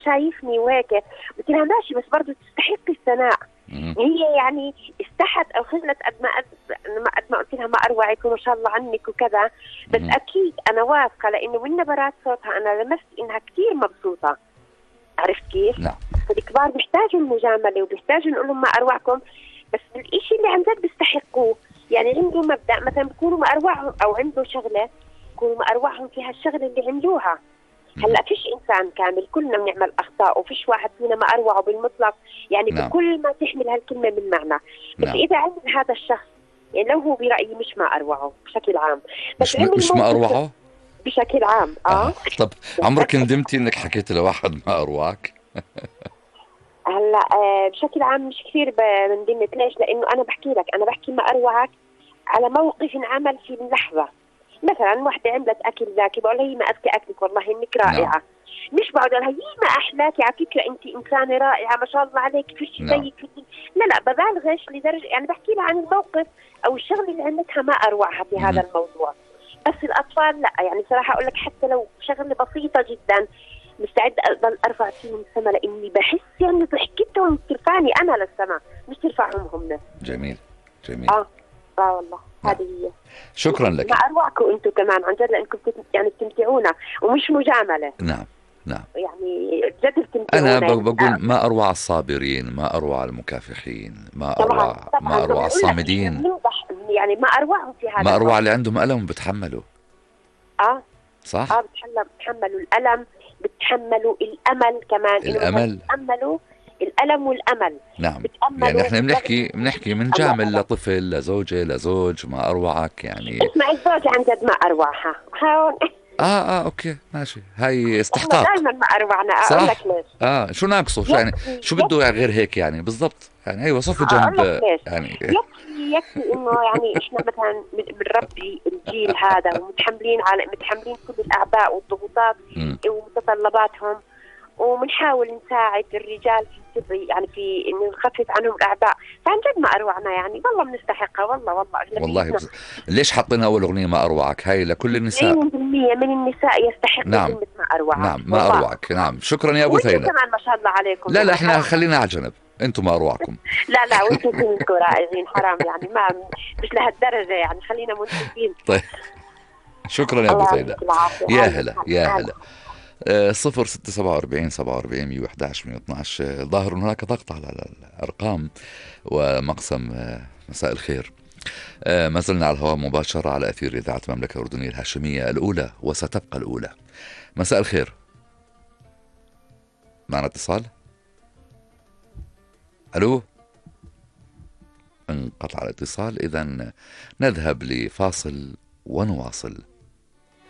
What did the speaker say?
شايفني وهيك. قلت لها ماشي بس برضه تستحق الثناء. هي يعني استحت او خجلت قد ما قلت لها ما اروعك وما شاء الله عنك وكذا. بس اكيد انا واثقه لانه من نبرات صوتها انا لمست انها كثير مبسوطه. عرفت كيف؟ نعم. فالكبار بيحتاجوا المجامله وبيحتاجوا نقول لهم ما اروعكم، بس الشيء اللي عن جد بيستحقوه. يعني عنده مبدا مثلا بيكونوا ما اروعهم او عنده شغله بيكونوا ما اروعهم في هالشغله اللي عملوها. هلا فيش انسان كامل، كلنا بنعمل اخطاء وفيش واحد فينا ما اروعه بالمطلق، يعني نعم. بكل ما تحمل هالكلمه من معنى. بس نعم. اذا عمل هذا الشخص، يعني لو هو برايي مش ما اروعه بشكل عام، بس مش ما اروعه بشكل عام. طب عمرك ندمتي انك حكيت لواحد ما اروعك؟ هلا بشكل عام مش كثير بندمت. ليش؟ لانه انا بحكي لك، انا بحكي ما اروعك على موقف عمل في اللحظه. مثلا وحده عملت اكل ذاكي، بقول لها هي ما اذكى اكلك والله انك رائعه. نعم. مش بقعد اقول لها هي ما احلاكي، على فكره انت انسانه رائعه ما شاء الله عليك فيش نعم. زيك. لا ببالغش لدرجه يعني بحكي لها عن الموقف او الشغله اللي عملتها ما اروعها في هذا الموضوع. بس الاطفال لا، يعني صراحه اقول لك حتى لو شغله بسيطه جدا مستعد اضل ارفع فيهم السما، لاني بحس يعني ضحكتهم ترفعني انا للسما مش ترفعهم هم. جميل جميل. والله نعم. هذه هي. شكرا لك. ما اروعكم انتم كمان عن جد، لانكم يعني بتمتعونا ومش مجامله. نعم نعم. يعني جد بتمتعونا. انا بقول ما اروع الصابرين، ما اروع المكافحين، ما اروع طبعا ما اروع الصامدين، يعني ما اروعهم في هذا ما اروع اللي عندهم الم بتحملوا. صح. بتحملوا الالم، بتحملوا الامل كمان. الامل. بتحملوا الالم والامل. نعم. يعني احنا بنحكي من جامل لطفل لزوجه لزوج ما اروعك يعني. اسمع الزوجة عن جد ما اروعها هون. اوكي ماشي، هاي استحقاق. دائما ما اروعنا. اقول لك ليش. شو ناقصه؟ شو يعني شو بده يعني غير هيك يعني بالضبط؟ يعني ايوه صف جنب يعني. يكفي انه يعني احنا مثلا بنربي الجيل هذا ومتحملين كل الاعباء والضغوطات ومتطلباتهم، وبنحاول نساعد الرجال في يعني في انه نخفف عنهم الاعباء. فعن جد ما اروعنا يعني والله بنستحقها. والله ليش حطينا اول اغنيه ما اروعك؟ هاي لكل النساء. 90% من النساء يستحق نعم. كلمه ما اروعك. نعم ما اروعك. نعم شكرا يا ابو ثينب. كمان ما شاء الله عليكم. لا احنا خلينا على جنب، انتم ما اروعكم. لا وانتم كلكم رائعين. حرام يعني ما مش لهالدرجه يعني، خلينا منتجين. طيب شكرا يا ابو ثينب. يا هلا يا هلا. 0647 47 111 112. ظاهر هناك ضغط على الأرقام ومقسم مساء الخير. ما زلنا على الهواء مباشرة على أثير إذاعة المملكة الأردنية الهاشمية الأولى وستبقى الأولى. مساء الخير، معنا اتصال. ألو، انقطع الاتصال. إذن نذهب لفاصل ونواصل.